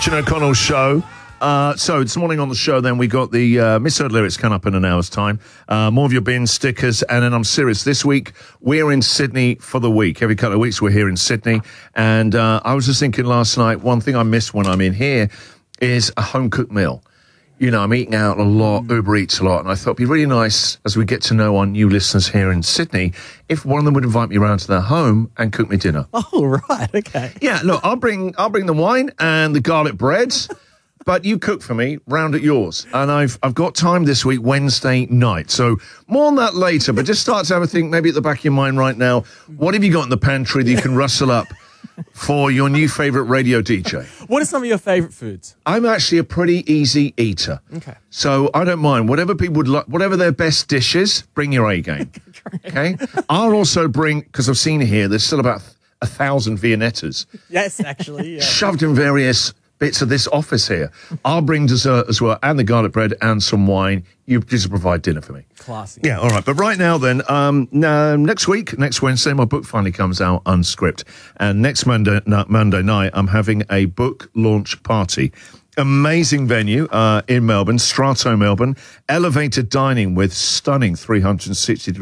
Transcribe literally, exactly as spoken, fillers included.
Richard O'Connell Show. Uh, so this morning on the show, then we got the uh, misheard lyrics coming up in an hour's time. Uh, more of your bin stickers, and then I'm serious. This week we're in Sydney for the week. Every couple of weeks we're here in Sydney, and uh, I was just thinking last night. One thing I miss when I'm in here is a home cooked meal. You know, I'm eating out a lot, mm. Uber Eats a lot, and I thought it'd be really nice as we get to know our new listeners here in Sydney if one of them would invite me around to their home and cook me dinner. Oh, right, okay. Yeah, look, I'll bring I'll bring the wine and the garlic breads. But you cook for me, round at yours. And I've I've got time this week, Wednesday night. So more on that later, but just start to have a think, maybe at the back of your mind right now, what have you got in the pantry that you can rustle up for your new favourite radio D J? What are some of your favourite foods? I'm actually a pretty easy eater. Okay. So I don't mind. Whatever people would like, whatever their best dishes, bring your A game. Okay? I'll also bring, because I've seen here, there's still about a thousand Viennettas. Yes, actually, yeah. Shoved in various bits of this office here. I'll bring dessert as well, and the garlic bread and some wine. You just provide dinner for me. Classy. Yeah, all right. But right now then, um, no, next week, next Wednesday, my book finally comes out unscripted. And next Monday, no, Monday night, I'm having a book launch party. Amazing venue uh, in Melbourne, Strato Melbourne. Elevated dining with stunning three hundred sixty degree